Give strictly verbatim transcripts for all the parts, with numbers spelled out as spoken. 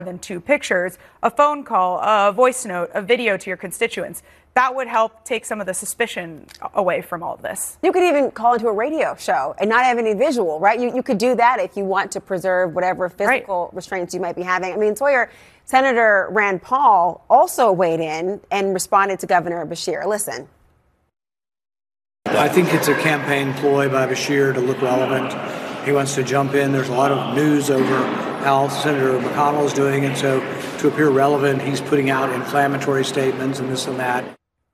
than two pictures, a phone call, a voice note, a video to your constituents. That would help take some of the suspicion away from all of this. You could even call into a radio show and not have any visual, right? You, you could do that if you want to preserve whatever physical right. restraints you might be having. I mean, Sawyer, Senator Rand Paul also weighed in and responded to Governor Beshear. Listen. I think it's a campaign ploy by Beshear to look relevant. He wants to jump in. There's a lot of news over how Senator McConnell is doing it. So to appear relevant, he's putting out inflammatory statements and this and that.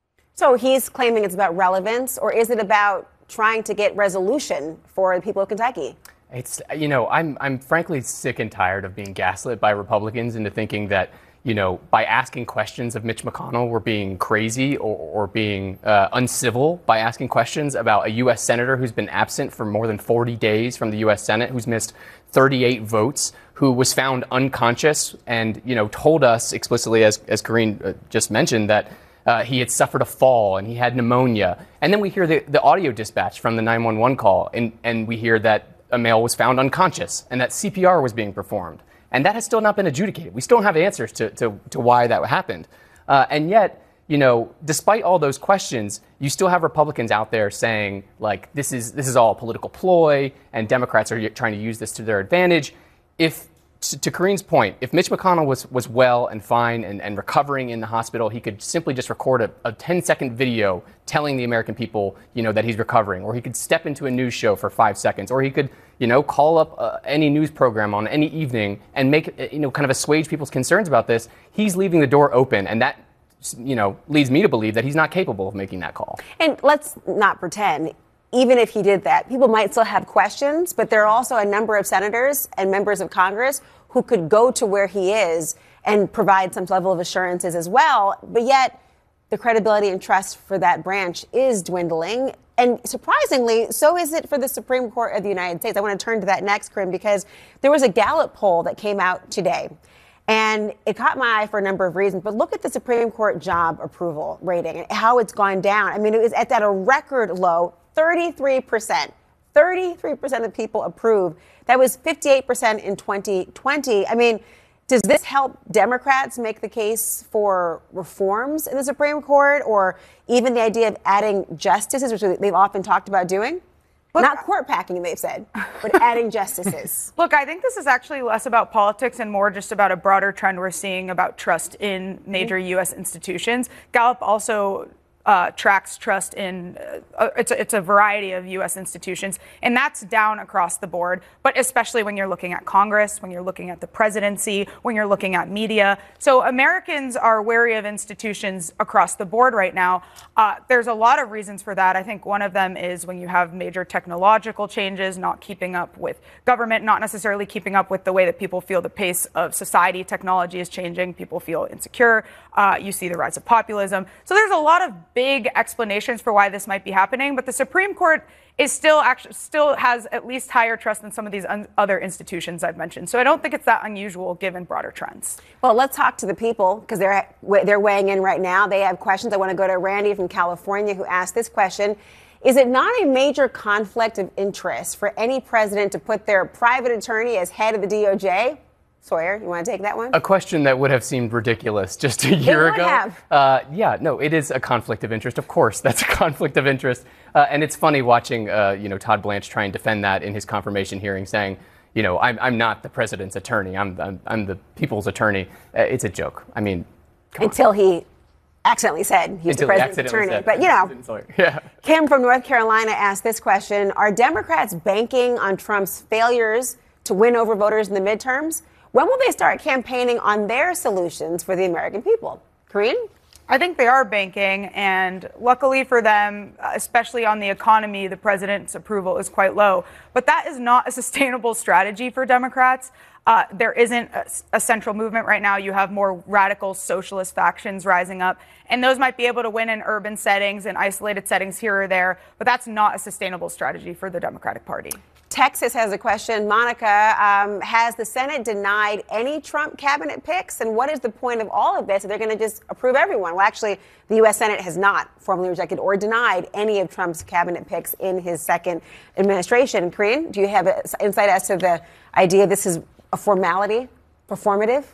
So he's claiming it's about relevance, or is it about trying to get resolution for the people of Kentucky? It's, you know, I'm I'm frankly sick and tired of being gaslit by Republicans into thinking that, you know, by asking questions of Mitch McConnell, we're being crazy or, or being uh, uncivil by asking questions about a U S senator who's been absent for more than forty days from the U S Senate, who's missed thirty-eight votes, who was found unconscious and, you know, told us explicitly, as, as Karine uh, just mentioned, that Uh, he had suffered a fall and he had pneumonia. And then we hear the, the audio dispatch from the nine one one call, and, and we hear that a male was found unconscious and that C P R was being performed. And that has still not been adjudicated. We still don't have answers to, to, to why that happened. Uh, and yet, you know, despite all those questions, you still have Republicans out there saying, like, this is, this is all a political ploy and Democrats are trying to use this to their advantage. If To, to Karine's point, if Mitch McConnell was, was well and fine and, and recovering in the hospital, he could simply just record a, a ten-second video telling the American people, you know, that he's recovering, or he could step into a news show for five seconds, or he could, you know, call up uh, any news program on any evening and make, you know, kind of assuage people's concerns about this. He's leaving the door open, and that, you know, leads me to believe that he's not capable of making that call. And let's not pretend. Even if he did that, people might still have questions, but there are also a number of senators and members of Congress who could go to where he is and provide some level of assurances as well. But yet the credibility and trust for that branch is dwindling. And surprisingly, so is it for the Supreme Court of the United States. I want to turn to that next, Corinne, because there was a Gallup poll that came out today. And it caught my eye for a number of reasons. But look at the Supreme Court job approval rating and how it's gone down. I mean, it was at, at a record low. thirty-three percent. thirty-three percent of people approve. That was fifty-eight percent in twenty twenty. I mean, does this help Democrats make the case for reforms in the Supreme Court, or even the idea of adding justices, which they've often talked about doing? Look, not court packing, they've said, but adding justices. Look, I think this is actually less about politics and more just about a broader trend we're seeing about trust in major U S institutions. Gallup also Uh, tracks trust in uh, it's, a, it's a variety of U S institutions, and that's down across the board, but especially when you're looking at Congress, when you're looking at the presidency, when you're looking at media. So Americans are wary of institutions across the board right now. Uh, there's a lot of reasons for that. I think one of them is when you have major technological changes, not keeping up with government, not necessarily keeping up with the way that people feel the pace of society. Technology is changing. People feel insecure. Uh, you see the rise of populism. So there's a lot of big explanations for why this might be happening, but the Supreme Court is still actually still has at least higher trust than some of these un- other institutions I've mentioned. So I don't think it's that unusual given broader trends. Well, let's talk to the people because they're they're weighing in right now. They have questions. I want to go to Randy from California who asked this question. Is it not a major conflict of interest for any president to put their private attorney as head of the D O J? Sawyer, you want to take that one? A question that would have seemed ridiculous just a year it ago. Would have. Uh, yeah, no, it is a conflict of interest. Of course, that's a conflict of interest. Uh, and it's funny watching, uh, you know, Todd Blanche try and defend that in his confirmation hearing, saying, you know, I'm, I'm not the president's attorney. I'm, I'm, I'm the people's attorney. Uh, it's a joke. I mean, until on. he accidentally said he was until the president's attorney. Said, but, you know, yeah. Kim from North Carolina asked this question. Are Democrats banking on Trump's failures to win over voters in the midterms? When will they start campaigning on their solutions for the American people? Karine? I think they are banking, and luckily for them, especially on the economy, the president's approval is quite low. But that is not a sustainable strategy for Democrats. Uh, there isn't a, a central movement right now. You have more radical socialist factions rising up, and those might be able to win in urban settings and isolated settings here or there, but that's not a sustainable strategy for the Democratic Party. Texas has a question. Monica, um, has the Senate denied any Trump cabinet picks? And what is the point of all of this? They're going to just approve everyone. Well, actually, the U S Senate has not formally rejected or denied any of Trump's cabinet picks in his second administration. Karine, do you have insight as to the idea this is a formality, performative?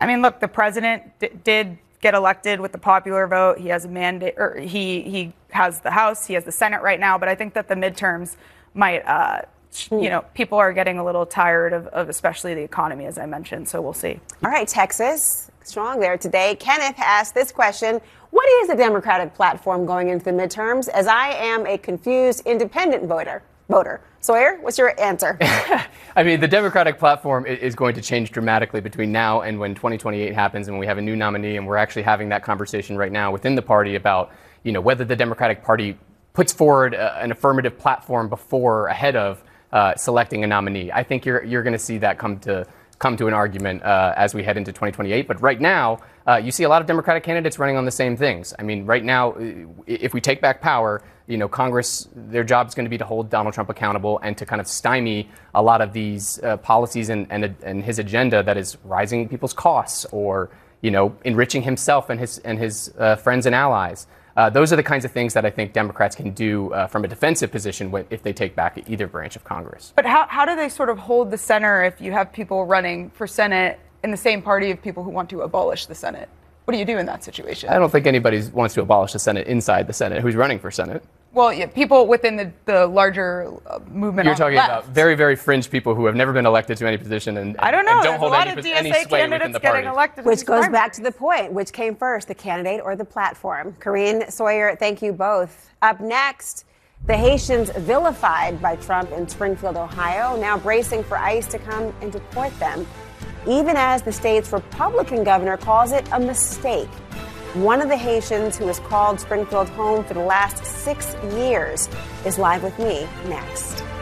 I mean, look, the president d- did get elected with the popular vote. He has a mandate, or he he has the House, he has the Senate right now. But I think that the midterms might, uh, you know, people are getting a little tired of, of especially the economy, as I mentioned. So we'll see. All right, Texas, strong there today. Kenneth asked this question: what is the Democratic platform going into the midterms? As I am a confused independent voter. Voter. Sawyer, what's your answer? I mean, the Democratic platform is going to change dramatically between now and when twenty twenty-eight happens and when we have a new nominee, and we're actually having that conversation right now within the party about, you know, whether the Democratic Party puts forward a, an affirmative platform before, ahead of uh, selecting a nominee. I think you're you're going to see that come to come to an argument uh, as we head into twenty twenty-eight. But right now, uh, you see a lot of Democratic candidates running on the same things. I mean, right now, if we take back power, you know, Congress, their job is going to be to hold Donald Trump accountable and to kind of stymie a lot of these uh, policies and, and and his agenda that is rising people's costs or, you know, enriching himself and his and his uh, friends and allies. Uh, those are the kinds of things that I think Democrats can do uh, from a defensive position if they take back either branch of Congress. But how, how do they sort of hold the center if you have people running for Senate in the same party of people who want to abolish the Senate? What do you do in that situation? I don't think anybody wants to abolish the Senate inside the Senate who's running for Senate. Well, yeah, people within the, the larger uh, movement. You're on talking the left. about very, very fringe people who have never been elected to any position and, and I don't know. and don't There's hold a lot any, of D any S A sway within candidates the party. getting elected. Which goes back to the point, which came first, the candidate or the platform? Karine, Sawyer, thank you both. Up next, the Haitians vilified by Trump in Springfield, Ohio, now bracing for ICE to come and deport them, even as the state's Republican governor calls it a mistake. One of the Haitians who has called Springfield home for the last six years is live with me next.